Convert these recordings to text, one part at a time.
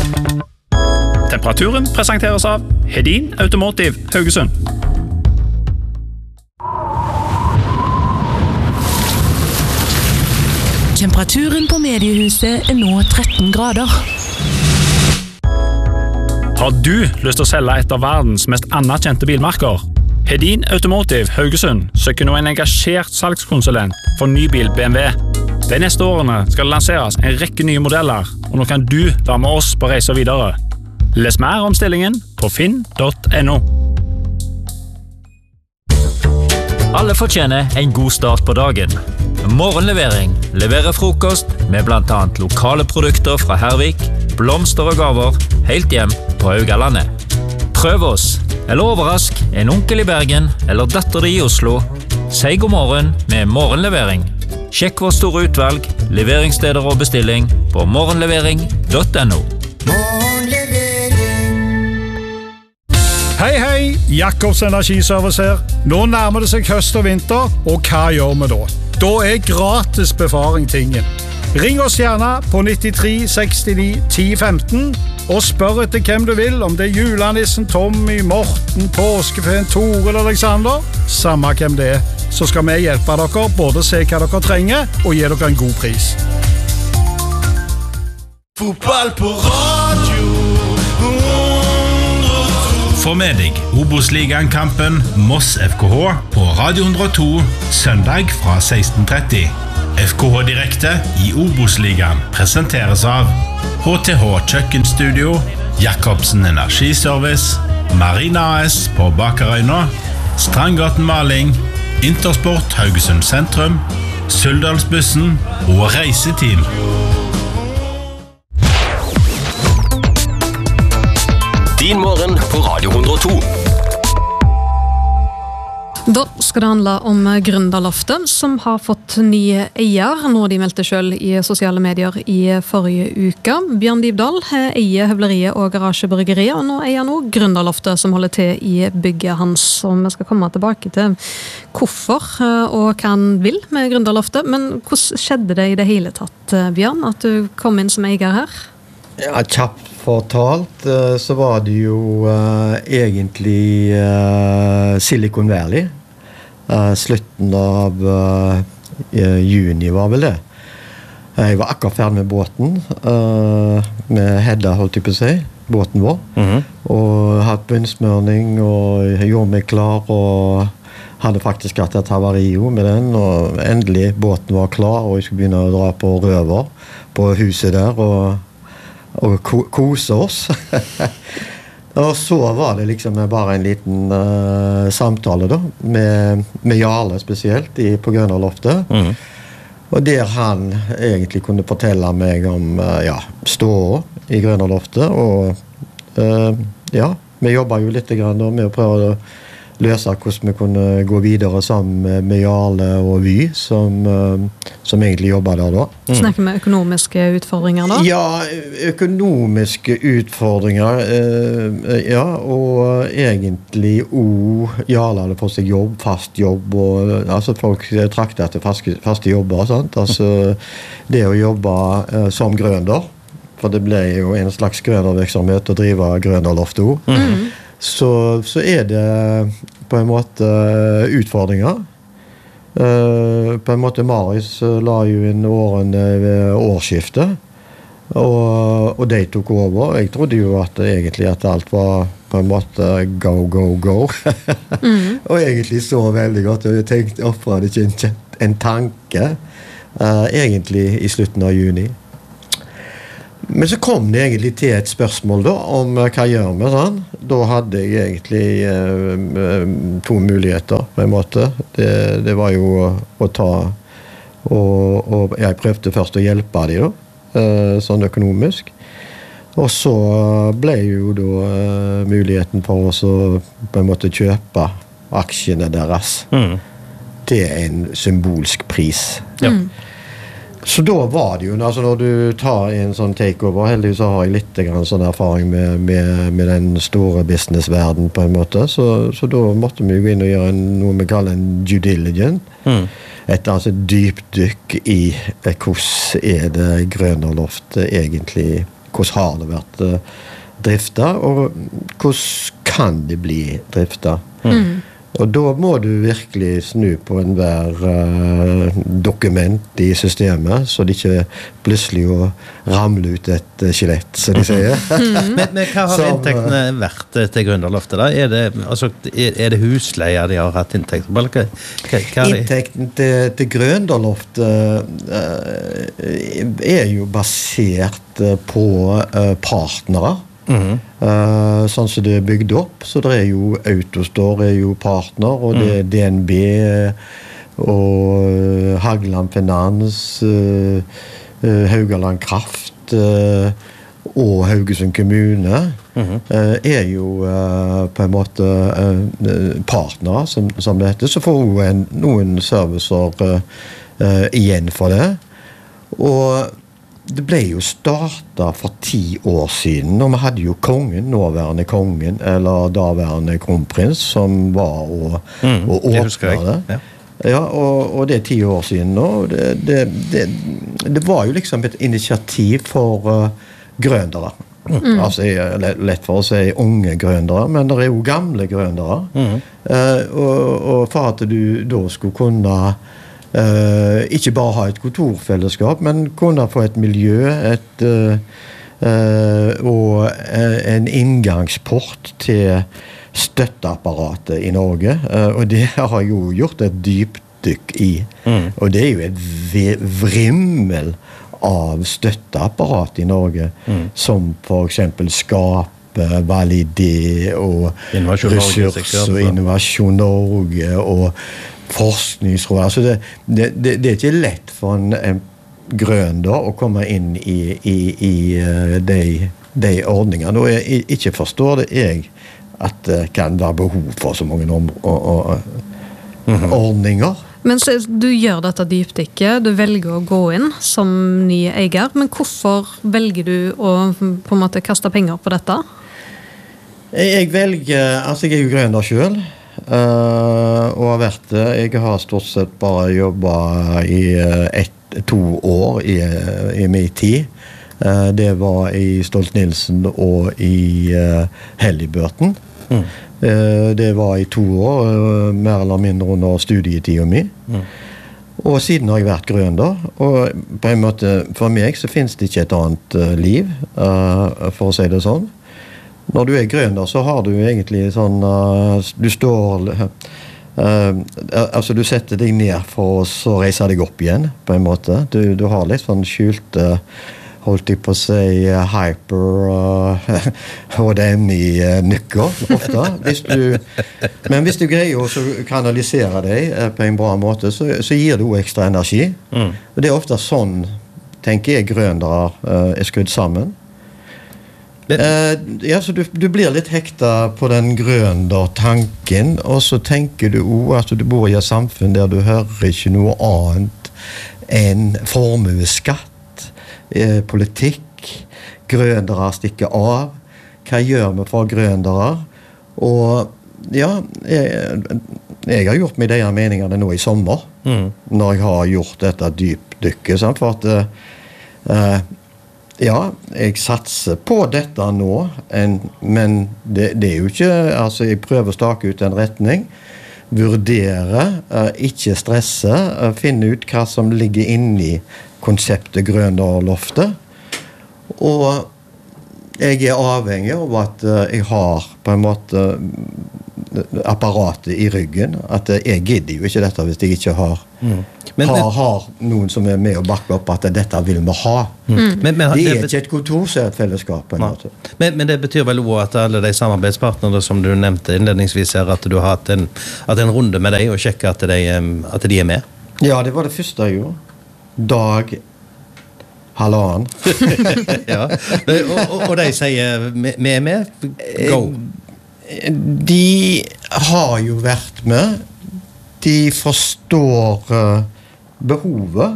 Temperaturen presenteres av Hedin Automotive Haugesund. Temperaturen på mediehuset nå 13 grader. Har du lyst til å selge et av verdens mest anerkjente bilmerker? Hedin Automotive Haugesund søker nå en engasjert salgskonsulent for nybil BMW. De neste årene skal det lanseres en rekke nye modeller, og nå kan du være med oss på reise videre. Les mer om stillingen på finn.no. Alle fortjener en god start på dagen. Morgenlevering leverer frokost med blant annet lokale produkter fra Hervik, blomster og gaver, helt hjem på Haugalandet. Prøv oss, eller overrask en onkel i Bergen eller datter i Oslo. Si god morgen med morgenlevering. Sjekk vår store utvalg, leveringssteder og bestilling på morgenlevering.no. Hei, hei! Jakobs Energiservice her. Nå nærmer det seg høst og vinter, og hva gjør vi da? Da gratis befaring tingen. Ring oss gjerne på 93 69 10 15 og spør etter hvem du vil, om det julenissen, Tommy, Morten, Påskefeen, Tore eller Alexander. Samme hvem det så skal vi hjelpe dere, både se hva dere trenger og gi dere en god pris. Fotball på radio. Få med deg Obos-ligaen-kampen Moss FKH på Radio 102 søndag fra 16:30. FKH direkte i Obos-ligaen presenteres av HTH Kjøkkenstudio, Jakobsen Energiservice, Marina AS på Bakerøyna, Strandgaten Maling, Intersport Haugesund Sentrum, Suldalsbussen og Reiseteam. Din morgen på Radio 102. Da skal det handle om Gründerloftet, som har fått nye eier, noe de meldte selv i sosiale medier i forrige uke. Bjørn Livdal eier høvleriet og garasjebryggeriet, og nå eier nå Gründerloftet, som holder til i bygget hans. Og vi skal komme tilbake til hvorfor og hva han vil med Gründerloftet. Men hvordan skjedde det i det hele tatt, Bjørn, at du kom inn som eier her? Ja, kjapt fortalt så var det jo egentlig Silicon Valley. Slutten av juni var vel det. Jeg var akkurat ferdig med båten, med Hedda, holdt jeg på å si, båten vår. Og hatt bunnsmørning og gjorde meg klar, og hadde faktisk hatt et havario med den, og endelig båten var klar, og jeg skulle begynne å dra på røver på huset der, og kose oss. Og så var det liksom bare en liten samtale da, med Jarle spesielt på Gründerloftet. Og der han egentlig kunne fortelle meg om ståa i Gründerloftet, og vi jobbet jo litt grann da, med å prøve å løse hvordan vi kunne gå videre sammen med Jarle og Vy, som egentlig jobber der da. Snakker vi økonomiske utfordringer da? Ja, økonomiske utfordringer, og egentlig Jarle hadde fått seg jobb, fast jobb, og altså folk trakter etter faste jobber, sant? Altså det å jobbe som grønder, for det ble jo en slags grøndervirksomhet å drive Gründerloftet. Så det på en måte utfordringer. På en måte Marius la jo inn årene ved årsskiftet, og de tok over. Jeg trodde jo egentlig at alt var på en måte go, go, go. Og egentlig så veldig godt, og jeg tenkte, hvorfor hadde ikke en tanke egentlig i slutten av juni. Men så kom det egentlig til et spørsmål da, om hva gjør vi sånn. Da hadde jeg egentlig to muligheter på en måte. Det var jo å ta, og jeg prøvde først å hjelpe dem da, sånn økonomisk. Og så ble jo da muligheten for oss å på en måte kjøpe aksjene deres. Det en symbolsk pris. Så da var det jo, altså når du tar en sånn takeover, heldigvis så har jeg litt grann sånn erfaring med den store businessverden på en måte, så da måtte vi gå inn og gjøre noe vi kaller en due diligence. Et altså dypdykk i hvordan det Gründerloftet egentlig, hvordan har det vært driftet, og hvordan kan det bli driftet. Og da må du virkelig snu på enhver dokument i systemet, så det ikke plutselig ramler ut et skjelett, så de sier. Men hva har inntektene vært til Gründerloftet da? Er det husleier de har hatt inntekter på? Hva Inntekten til Gründerloftet jo basert på partnere. Sånn som det bygd opp, så det jo Autostore jo partner, og det DNB og Hagland Finans, Haugaland Kraft og Haugesund kommune jo på en måte partner som det heter, så får hun noen servicer igjen for det, og det ble jo startet for 10 år siden, og vi hadde jo kongen, nåværende kongen, eller daværende kronprins, som var og åpnet det. Ja, og det 10 år siden nå. Det var jo liksom et initiativ for grøndere. Altså, lett for å si unge grøndere, men det jo gamle grøndere. Og for at du da skulle kunne ikke bare ha et kontorfellesskap, men kunne få et miljø, og en inngangsport til støtteapparatet i Norge, og det har jo gjort et dypdykk i, og det jo et vrimmel av støtteapparat i Norge, som for eksempel Skape, Validé og Ressurs og Innovasjon Norge og forskningsråd. Altså det ikke lett for en grønder å komme inn i de ordningene. Og jeg ikke forstår det at det kan være behov for så mange ordninger. Men så du gjør dette dypdykket, du velger å gå inn som ny eier, men hvorfor velger du å på en måte kaste penger på dette? Jeg velger, altså jeg jo grønder selv, og har vært det. Jeg har stort sett bare jobbet i 2 år i min tid. Det var i Stolt-Nielsen og i Halliburton. Det var i 2 år, mer eller mindre under studietiden min. Og siden har jeg vært grønder, og på en måte, for meg så finnes det ikke et annet liv, for å si det sånn. Når du grønder, så har du egentlig sånn, du står, altså du setter deg ned for å reise deg opp igjen, på en måte. Du har litt sånn skjulte, holdt jeg på å si, hyper HDMI-nykker, ofte. Men hvis du greier å kanalisere deg på en bra måte, så gir du ekstra energi. Og det ofte sånn, tenker jeg, grøndere skrudd sammen. Ja, så du blir litt hekta på den grøndertanken, og så tenker du at du bor i et samfunn der du hører ikke noe annet enn formueskatt, politikk, grøndere stikker av, hva gjør vi for grøndere? Og ja, jeg har gjort meg de meningene nå i sommer, når jeg har gjort dette dypdykket, for at ja, jeg satser på dette nå, men det jo ikke, altså jeg prøver å stake ut en retning, vurdere, ikke stresse, finne ut hva som ligger inne i konseptet Gründerloftet, og jeg avhengig av at jeg har på en måte apparatet i ryggen, at jeg gidder jo ikke dette hvis jeg ikke har noen som med å bakke opp at dette vil vi ha. Det ikke et kontorfellesskap på en måte. Men det betyr vel også at alle de samarbeidspartnere som du nevnte innledningsvis her, at du har hatt en runde med deg og sjekke at de med? Ja, det var det første jeg gjorde. Dag halvannen. Ja. Og de sier med? Go! De har jo vært med. De forstår behovet,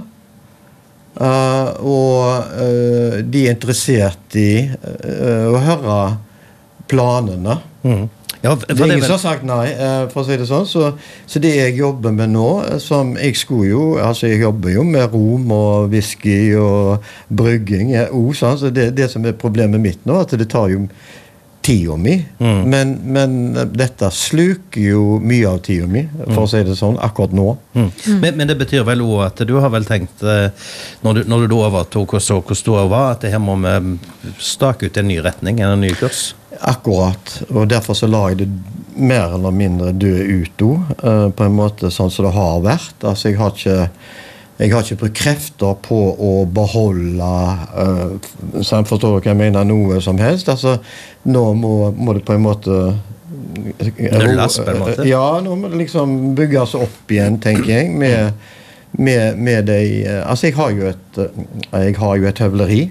og de interessert i å høre planene. Ja, Det er ingen som har sagt nei, for å si det sånn. Så det jeg jobber med nå, som jeg skulle jo, altså jeg jobber jo med rom og whisky og brygging, sånn, så det som er problemet mitt nå, at det tar jo tida mi, men dette sluker jo mye av tida mi, for å si det sånn, akkurat nå. Men det betyr vel også at du har vel tenkt, når du da overtok og så hvor stor var, at det her må vi stake ut en ny retning, en ny kurs? Akkurat, og derfor så la jeg det mer eller mindre dø ut på en måte sånn som det har vært. Altså jeg har ikke brukt krefter på å beholde så forstår du hva jeg mener, noe som helst. Altså nå må det på en måte nulles på en måte? Ja, nå må det liksom bygges opp igjen, tenker jeg, med de, altså jeg har jo et høvleri.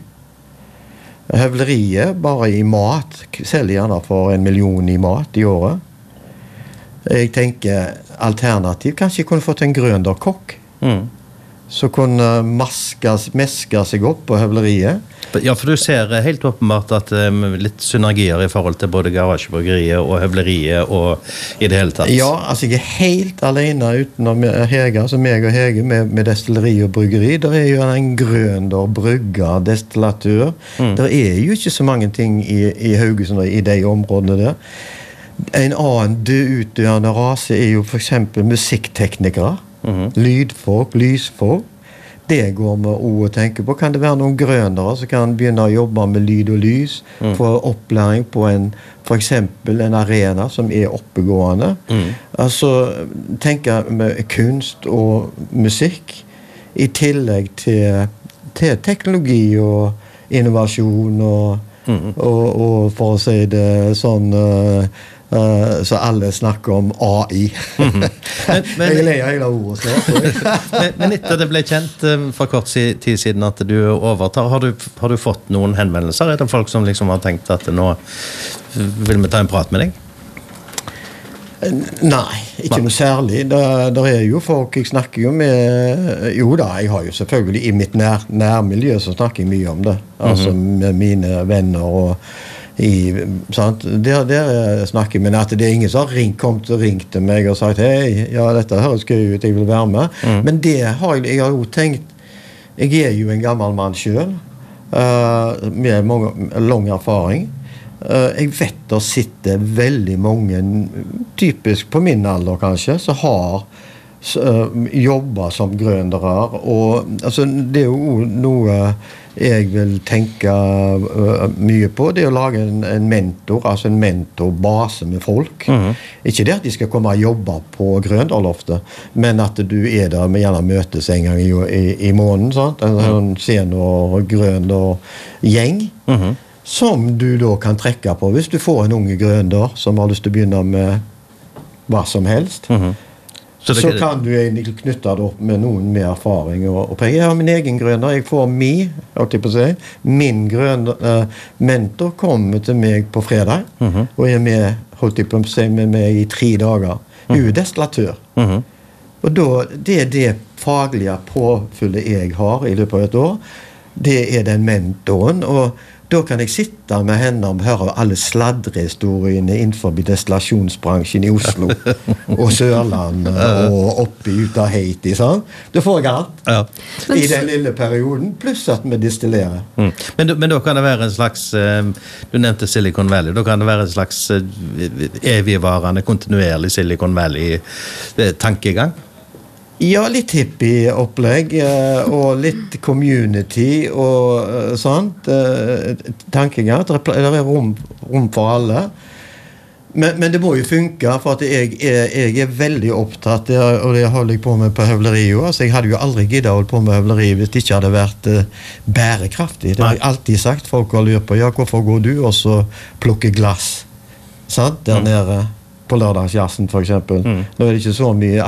Høvleriet bare i mat selger gjerne for 1 million i mat i året. Jeg tenker alternativ, kanskje jeg kunne fått en grønderkokk så kunne meske seg opp på høvleriet. Ja, for du ser helt åpenbart at litt synergier i forhold til både garasjebryggeriet og høvleriet og i det hele tatt. Ja, altså jeg er helt alene utenom Hege, altså meg og Hege med destilleri og bryggeri. Der er jo en grønder, brygger, destillatør. Der er jo ikke så mange ting i Haugesund i de områdene der. En annen utdøende rase er jo for eksempel musikkteknikere. Lydfolk, lysfolk. Det går vi å tenke på. Kan det være noen grønnere som kan begynne å jobbe med lyd og lys, få opplæring på for eksempel en arena som er oppegående? Altså, tenke med kunst og musikk i tillegg til teknologi og innovasjon og for å si det sånn så alle snakker om AI. Jeg ler hele ordet snart. Men etter det ble kjent for kort tid siden at du overtar, har du fått noen henvendelser? Er det folk som liksom har tenkt at nå vil vi ta en prat med deg? Nei, ikke noe særlig. Der er jo folk, jeg snakker jo med, jo da, jeg har jo selvfølgelig i mitt nærmiljø så snakker jeg mye om det. Altså med mine venner og sant? Der snakker jeg, men at det er ingen som har kommet og ringt til meg og sagt hei, ja, dette høres gøy ut, jeg vil være med. Men det har jeg har jo tenkt, jeg er jo en gammel mann selv, med lang erfaring. Jeg vet det sitter veldig mange, typisk på min alder kanskje, som har jobber som grøndere, og altså, det er jo noe jeg vil tenke mye på, det er å lage en mentor, altså en mentorbase med folk. Ikke det at de skal komme og jobbe på Grønderloftet, men at du er der med gjerne møtes en gang i måneden, sant? En senior grøndergjeng, som du da kan trekke på hvis du får en unge grønder som har lyst til å begynne med hva som helst. Så kan du egentlig knytte det opp med noen med erfaring og penger. Jeg har min egen grønner, jeg får min mentor kommer til meg på fredag, og er med meg i 3 dager. Hun er destillatør. Og da, det er det faglige påfyllet jeg har i løpet av et år. Det er den mentoren, og da kan jeg sitte med henne og høre alle sladrehistoriene innenfor destillasjonsbransjen i Oslo og Sørland og oppe ut av Haiti, sant? Da får jeg alt i den lille perioden, pluss at vi distillerer. Men da kan det være en slags, du nevnte Silicon Valley, da kan det være en slags evigvarende, kontinuerlig Silicon Valley-tankegang? Ja, litt hippie-opplegg, og litt community og sånt, tankegang. Det er rom for alle. Men det må jo funke, for at jeg er veldig opptatt, og det holder jeg på med på høvleriet. Altså, jeg hadde jo aldri giddet å holde på med høvleriet hvis det ikke hadde vært bærekraftig. Det har jeg alltid sagt. Folk har lurt på, ja, hvorfor går du og så plukker glass? Sant? Der nede på lørdagsjassen, for eksempel. Nå er det ikke så mye